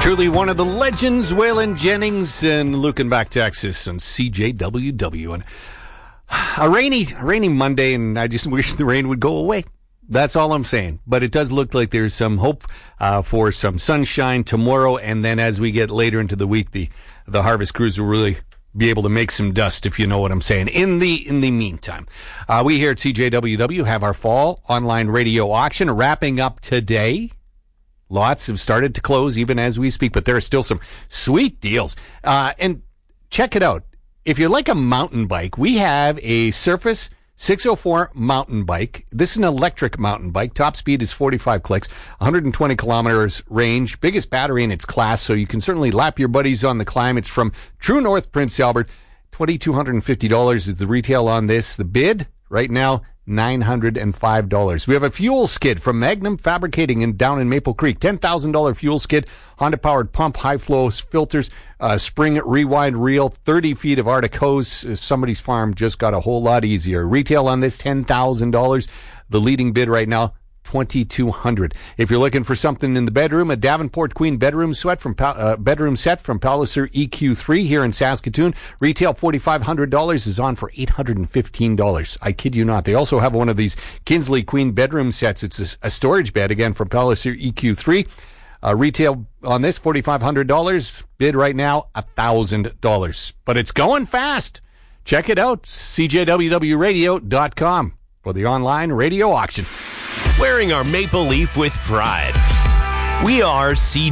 Truly one of the legends, Waylon Jennings and Lucan back Texas on CJWW. And a rainy Monday, and I just wish the rain would go away. That's all I'm saying. But it does look like there's some hope for some sunshine tomorrow, and then as we get later into the week, the harvest crews will really be able to make some dust, if you know what I'm saying. In the meantime, we here at CJWW have our fall online radio auction wrapping up today. Lots have started to close even as we speak, but there are still some sweet deals. And check it out. If you like a mountain bike, we have a Surface 604 mountain bike. This is an electric mountain bike. Top speed is 45 clicks, 120 kilometers range, biggest battery in its class, so you can certainly lap your buddies on the climb. It's from True North Prince Albert. $2,250 is the retail on this. The bid right now, $905. We have a fuel skid from Magnum Fabricating down in Maple Creek. $10,000 fuel skid, Honda-powered pump, high-flow filters, spring rewind reel, 30 feet of Arctic hose. Somebody's farm just got a whole lot easier. Retail on this, $10,000. The leading bid right now, $2,200. If you're looking for something in the bedroom, a Davenport Queen bedroom set from Palliser EQ3 here in Saskatoon. Retail $4,500 is on for $815. I kid you not. They also have one of these Kinsley Queen bedroom sets. It's a storage bed, again, from Palliser EQ3. Retail on this, $4,500. Bid right now, $1,000. But it's going fast. Check it out, CJWWradio.com for the online radio auction. Wearing our maple leaf with pride. We are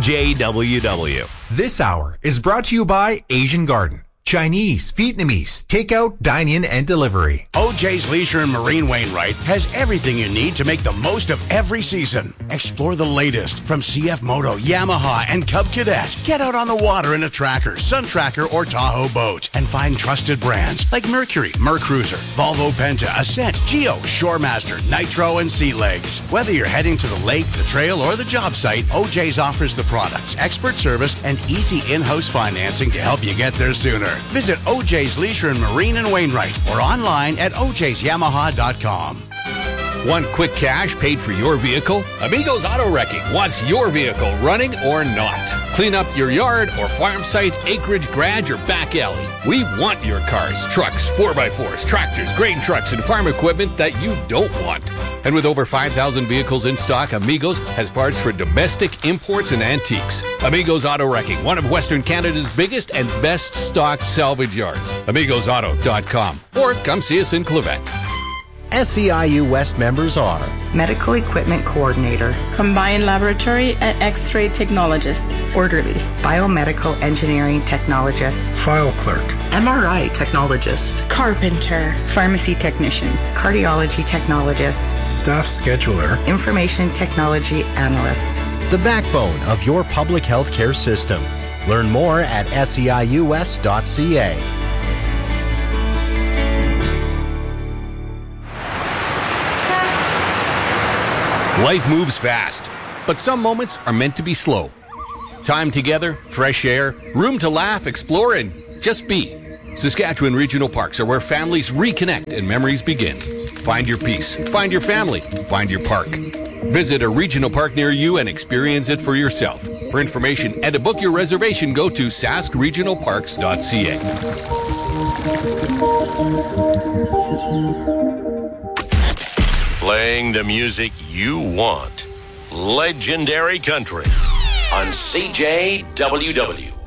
CJWW. This hour is brought to you by Asian Garden. Chinese, Vietnamese, takeout, dine-in, and delivery. OJ's Leisure and Marine Wainwright has everything you need to make the most of every season. Explore the latest from CF Moto, Yamaha, and Cub Cadet. Get out on the water in a Tracker, Sun Tracker, or Tahoe boat and find trusted brands like Mercury, Mercruiser, Volvo Penta, Ascent, Geo, Shoremaster, Nitro, and Sea Legs. Whether you're heading to the lake, the trail, or the job site, OJ's offers the products, expert service, and easy in-house financing to help you get there sooner. Visit OJ's Leisure and Marine in Wainwright or online at ojsyamaha.com. Want quick cash paid for your vehicle? Amigos Auto Wrecking wants your vehicle running or not. Clean up your yard or farm site, acreage, garage, or back alley. We want your cars, trucks, 4x4s, tractors, grain trucks, and farm equipment that you don't want. And with over 5,000 vehicles in stock, Amigos has parts for domestic, imports, and antiques. Amigos Auto Wrecking, one of Western Canada's biggest and best stock salvage yards. AmigosAuto.com. Or come see us in Clavette. SEIU West members are Medical Equipment Coordinator, Combined Laboratory and X-ray Technologist, Orderly, Biomedical Engineering Technologist, File Clerk, MRI Technologist, Carpenter, Pharmacy Technician, Cardiology Technologist, Staff Scheduler, Information Technology Analyst. the backbone of your public health care system. Learn more at seius.ca. Life moves fast, but some moments are meant to be slow. Time together, fresh air, room to laugh, explore, and just be. Saskatchewan Regional Parks are where families reconnect and memories begin. Find your peace, find your family, find your park. Visit a regional park near you and experience it for yourself. For information and to book your reservation, go to saskregionalparks.ca. Playing the music you want. Legendary Country on CJWW.